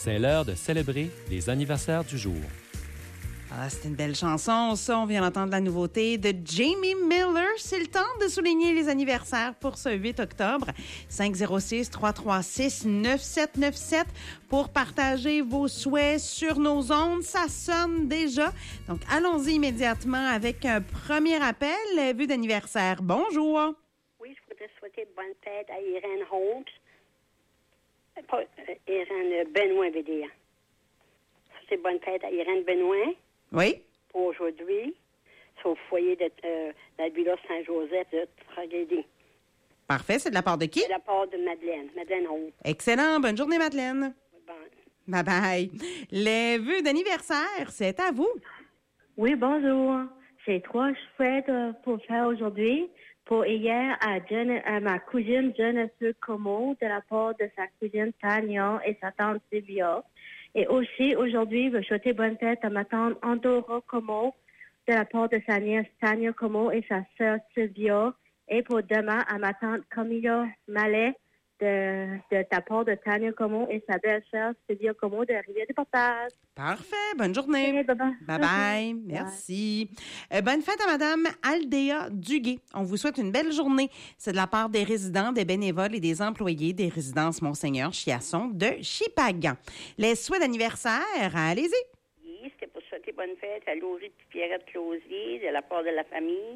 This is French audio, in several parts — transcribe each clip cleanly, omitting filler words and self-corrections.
C'est l'heure de célébrer les anniversaires du jour. Ah, c'est une belle chanson, ça. On vient d'entendre la nouveauté de Jamie Miller. C'est le temps de souligner les anniversaires pour ce 8 octobre. 506-336-9797 pour partager vos souhaits sur nos ondes. Ça sonne déjà. Donc, allons-y immédiatement avec un premier appel. Vue d'anniversaire. Bonjour. Oui, je voudrais souhaiter bonne fête à Irène Holmes. Pas Irène Benoît, VDA. C'est bonne fête à Irène Benoît. Oui. Pour aujourd'hui. C'est au foyer de la Villa Saint-Joseph de Tragédie. Parfait. C'est de la part de qui? C'est de la part de Madeleine. Madeleine Holmes. Excellent. Bonne journée, Madeleine. Bon. Bye-bye. Les vœux d'anniversaire, c'est à vous. Oui, bonjour. J'ai 3 fêtes pour faire aujourd'hui. Pour hier, à ma cousine Jennifer Como, de la part de sa cousine Tania et sa tante Sylvia. Et aussi, aujourd'hui, je veux souhaiter bonne fête à ma tante Andorra Como, de la part de sa nièce Tania Como et sa sœur Sylvia. Et pour demain, à ma tante Camilla Mallet, de ta part de Tania Como et sa belle-sœur Sylvia Como de la Rivière-des-Portages. Parfait. Bonne journée. Okay, bye-bye. Bye-bye. Merci. Bonne fête à Madame Aldéa Duguay. On vous souhaite une belle journée. C'est de la part des résidents, des bénévoles et des employés des résidences Monseigneur Chiasson de Chipagan. Les souhaits d'anniversaire, allez-y. Oui, c'était pour souhaiter bonne fête à Laurie et Pierrette Closier, de la part de la famille.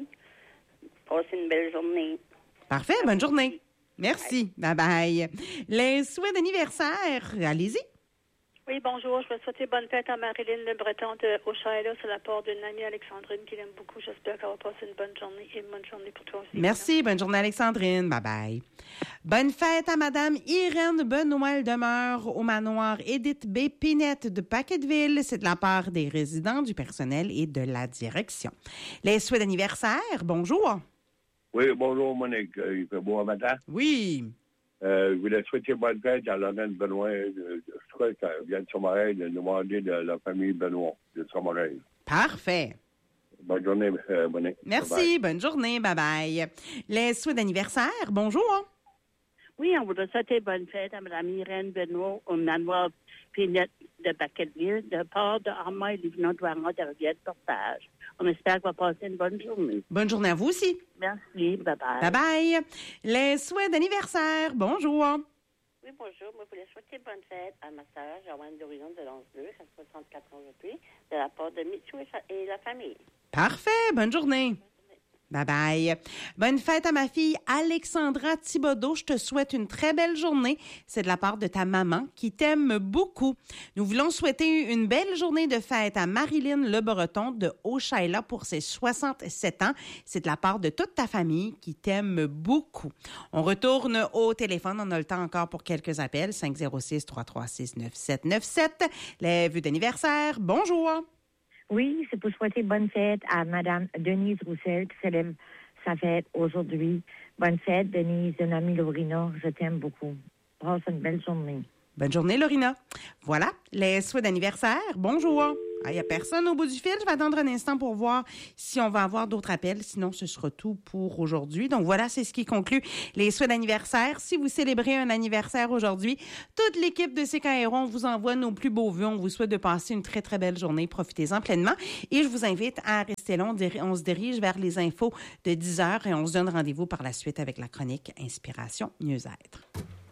Passez une belle journée. Parfait. Bonne journée. Merci. Bye-bye. Les souhaits d'anniversaire, allez-y. Oui, bonjour. Je veux souhaiter bonne fête à Marilyn Le Breton de Hochelaga. C'est la part d'une amie Alexandrine qui l'aime beaucoup. J'espère qu'elle va passer une bonne journée et une bonne journée pour toi aussi. Merci. Bonne journée, Alexandrine. Bye-bye. Bonne fête à Madame Irène Benoît demeure au manoir Édith B. Pinette de Paquetteville. C'est de la part des résidents, du personnel et de la direction. Les souhaits d'anniversaire, bonjour. Oui, bonjour, Monique. Il fait beau matin. Oui. Je voulais souhaiter bonne fête à Lorraine Benoît. Je crois qu'elle vient de Somareil, de demander de la famille Benoît de Somareil. Parfait. Bonne journée, Monique. Merci. Bye-bye. Bonne journée. Bye-bye. Les souhaits d'anniversaire, bonjour. Oui, on voudrait souhaiter bonne fête à Mme Irène Benoît au manoir Pinette de Paquetteville, de part de Armand et Livnon Douaron de Rivière-de-Portage. On espère qu'on va passer une bonne journée. Bonne journée à vous aussi. Merci. Bye-bye. Bye-bye. Les souhaits d'anniversaire, bonjour. Oui, bonjour. Moi, je voulais souhaiter bonne fête à ma sœur, Joanne d'Horizon de Lance-Bleu, à 64 ans aujourd'hui, de la part de Mitchou et la famille. Parfait. Bonne journée. Bye-bye. Bonne fête à ma fille Alexandra Thibodeau. Je te souhaite une très belle journée. C'est de la part de ta maman qui t'aime beaucoup. Nous voulons souhaiter une belle journée de fête à Marilyn Le Breton de Hochelaga pour ses 67 ans. C'est de la part de toute ta famille qui t'aime beaucoup. On retourne au téléphone. On a le temps encore pour quelques appels. 506-336-9797. Les vœux d'anniversaire. Bonjour. Oui, c'est pour souhaiter bonne fête à Mme Denise Roussel qui célèbre sa fête aujourd'hui. Bonne fête, Denise, de Nami Lorina. Je t'aime beaucoup. Passe une belle journée. Bonne journée, Lorina. Voilà, les souhaits d'anniversaire. Bonjour. Il n'y a personne au bout du fil. Je vais attendre un instant pour voir si on va avoir d'autres appels. Sinon, ce sera tout pour aujourd'hui. Donc voilà, c'est ce qui conclut les souhaits d'anniversaire. Si vous célébrez un anniversaire aujourd'hui, toute l'équipe de CKRO, on vous envoie nos plus beaux vœux. On vous souhaite de passer une très, très belle journée. Profitez-en pleinement. Et je vous invite à rester là. On se dirige vers les infos de 10 heures et on se donne rendez-vous par la suite avec la chronique Inspiration Mieux-être.